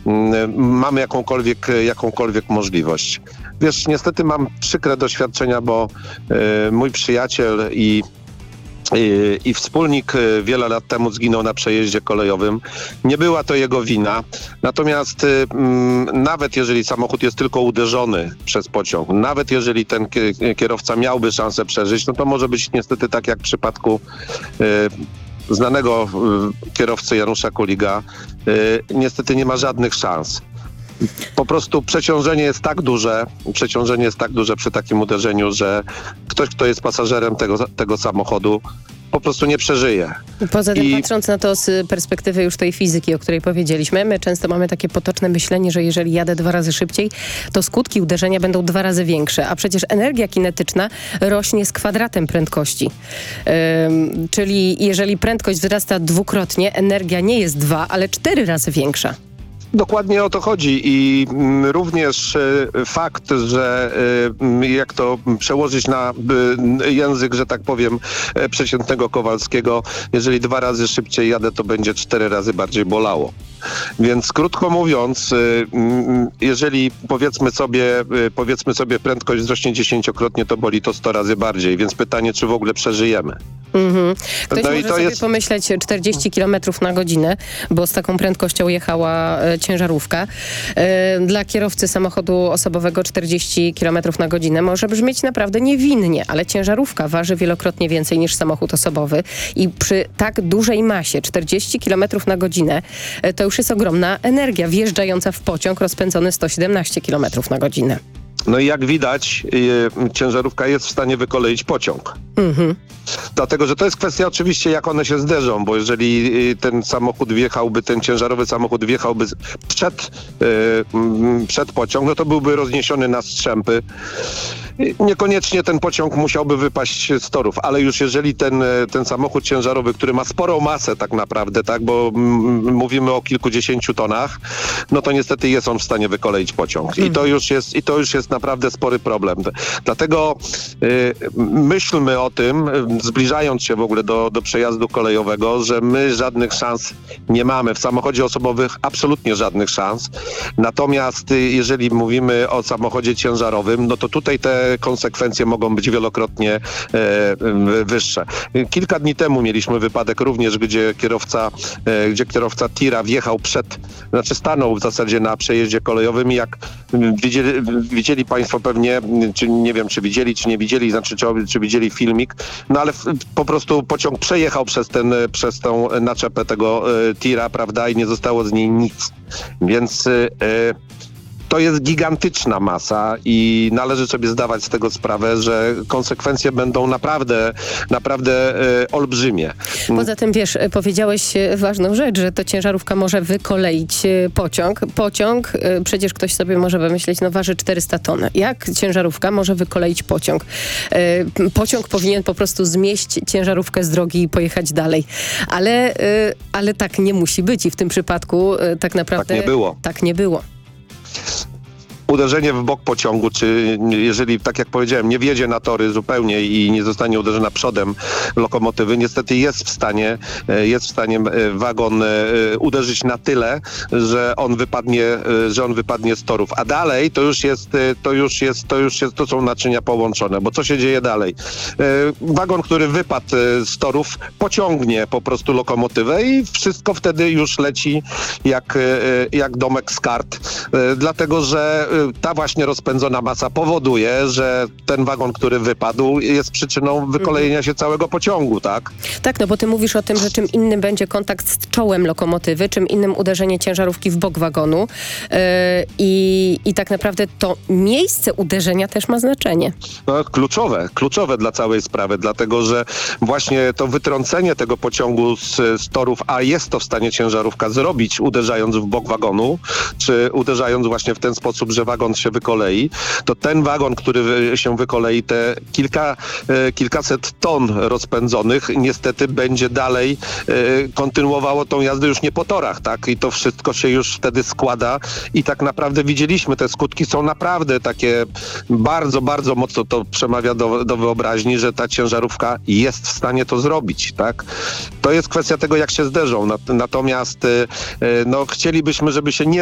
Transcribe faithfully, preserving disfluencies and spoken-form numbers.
mamy jakąkolwiek, jakąkolwiek możliwość. Wiesz, niestety mam przykre doświadczenia, bo y, mój przyjaciel i I, I wspólnik wiele lat temu zginął na przejeździe kolejowym. Nie była to jego wina. Natomiast mm, nawet jeżeli samochód jest tylko uderzony przez pociąg, nawet jeżeli ten kierowca miałby szansę przeżyć, no to może być niestety tak jak w przypadku y, znanego y, kierowcy Janusza Kuliga. Y, niestety nie ma żadnych szans. Po prostu przeciążenie jest tak duże, przeciążenie jest tak duże przy takim uderzeniu, że ktoś, kto jest pasażerem tego, tego samochodu, po prostu nie przeżyje. Poza tym, I... patrząc na to z perspektywy już tej fizyki, o której powiedzieliśmy, my często mamy takie potoczne myślenie, że jeżeli jadę dwa razy szybciej, to skutki uderzenia będą dwa razy większe, a przecież energia kinetyczna rośnie z kwadratem prędkości. Ym, czyli jeżeli prędkość wzrasta dwukrotnie, energia nie jest dwa, ale cztery razy większa. Dokładnie o to chodzi i mm, również y, fakt, że y, jak to przełożyć na y, język, że tak powiem, y, przeciętnego Kowalskiego, jeżeli dwa razy szybciej jadę, to będzie cztery razy bardziej bolało. Więc krótko mówiąc, y, y, jeżeli powiedzmy sobie, y, powiedzmy sobie prędkość wzrośnie dziesięciokrotnie, to boli to sto razy bardziej, więc pytanie, czy w ogóle przeżyjemy. Mhm. Ktoś No i może to sobie jest... pomyśleć czterdzieści kilometrów na godzinę, bo z taką prędkością jechała e, ciężarówka. E, dla kierowcy samochodu osobowego czterdzieści kilometrów na godzinę może brzmieć naprawdę niewinnie, ale ciężarówka waży wielokrotnie więcej niż samochód osobowy i przy tak dużej masie czterdzieści kilometrów na godzinę e, to już jest ogromna energia wjeżdżająca w pociąg rozpędzony sto siedemnaście kilometrów na godzinę. No i jak widać, y, ciężarówka jest w stanie wykoleić pociąg. Mhm. Dlatego, że to jest kwestia oczywiście, jak one się zderzą, bo jeżeli y, ten samochód wjechałby, ten ciężarowy samochód wjechałby przed, y, przed pociąg, no to byłby rozniesiony na strzępy. Niekoniecznie ten pociąg musiałby wypaść z torów, ale już jeżeli ten, ten samochód ciężarowy, który ma sporą masę tak naprawdę, tak, bo m, mówimy o kilkudziesięciu tonach, no to niestety jest on w stanie wykoleić pociąg. I to już jest, i to już jest naprawdę spory problem. Dlatego y, myślmy o tym, zbliżając się w ogóle do, do przejazdu kolejowego, że my żadnych szans nie mamy. W samochodzie osobowym absolutnie żadnych szans. Natomiast y, jeżeli mówimy o samochodzie ciężarowym, no to tutaj te konsekwencje mogą być wielokrotnie e, wyższe. Kilka dni temu mieliśmy wypadek również, gdzie kierowca, e, gdzie kierowca tira wjechał przed, znaczy stanął w zasadzie na przejeździe kolejowym i jak widzieli, widzieli Państwo pewnie, czy nie wiem, czy widzieli, czy nie widzieli, znaczy czy, czy widzieli filmik, no ale w, po prostu pociąg przejechał przez ten, przez tą naczepę tego e, tira, prawda, i nie zostało z niej nic. Więc e, to jest gigantyczna masa i należy sobie zdawać z tego sprawę, że konsekwencje będą naprawdę, naprawdę e, olbrzymie. Poza tym, wiesz, powiedziałeś ważną rzecz, że to ciężarówka może wykoleić pociąg. Pociąg, przecież ktoś sobie może wymyśleć, no waży czterysta ton. Jak ciężarówka może wykoleić pociąg? Pociąg powinien po prostu zmieść ciężarówkę z drogi i pojechać dalej. Ale, ale tak nie musi być i w tym przypadku tak naprawdę... Tak nie było. Tak nie było. Uderzenie w bok pociągu, czy jeżeli, tak jak powiedziałem, nie wjedzie na tory zupełnie i nie zostanie uderzona przodem lokomotywy, niestety jest w stanie, jest w stanie wagon uderzyć na tyle, że on wypadnie, że on wypadnie z torów. A dalej to już jest, to już jest, to już jest, to są naczynia połączone, bo co się dzieje dalej? Wagon, który wypadł z torów, pociągnie po prostu lokomotywę i wszystko wtedy już leci jak, jak domek z kart. Dlatego, że ta właśnie rozpędzona masa powoduje, że ten wagon, który wypadł, jest przyczyną wykolejenia się całego pociągu, tak? Tak, no bo ty mówisz o tym, że czym innym będzie kontakt z czołem lokomotywy, czym innym uderzenie ciężarówki w bok wagonu yy, i, i tak naprawdę to miejsce uderzenia też ma znaczenie. No, kluczowe, kluczowe dla całej sprawy, dlatego że właśnie to wytrącenie tego pociągu z, z torów, a jest to w stanie ciężarówka zrobić, uderzając w bok wagonu, czy uderzając właśnie w ten sposób, że wagon się wykolei, to ten wagon, który się wykolei, te kilka, e, kilkaset ton rozpędzonych, niestety będzie dalej e, kontynuowało tą jazdę już nie po torach, tak? I to wszystko się już wtedy składa i tak naprawdę widzieliśmy, te skutki są naprawdę takie bardzo, bardzo mocno to przemawia do, do wyobraźni, że ta ciężarówka jest w stanie to zrobić, tak? To jest kwestia tego, jak się zderzą. Natomiast e, no, chcielibyśmy, żeby się nie